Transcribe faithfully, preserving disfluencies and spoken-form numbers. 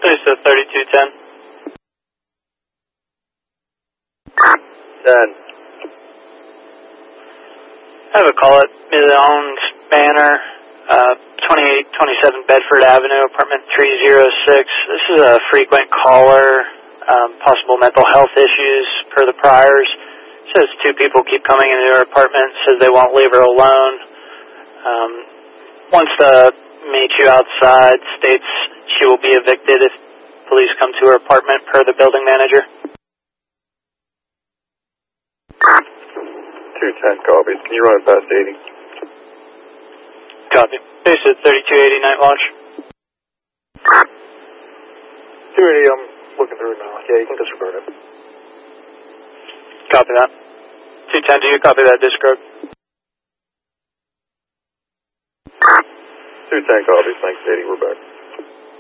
Lisa thirty-two ten. ten. I have a call at Mid-Owens Manor, uh, twenty-eight twenty-seven Bedford Avenue, apartment three oh six. This is a frequent caller, um, possible mental health issues per the priors. Says two people keep coming into her apartment, says they won't leave her alone. Um, wants to meet you outside, states she will be evicted if police come to her apartment per the building manager. two ten copies. Can you run it past eighty? Copy. Base at thirty-two eighty Night Watch. two eighty, I'm looking through it now. Yeah, you can disregard it. Copy that. two ten, do you copy that discard? two ten copies. Thanks, eighty. We're back.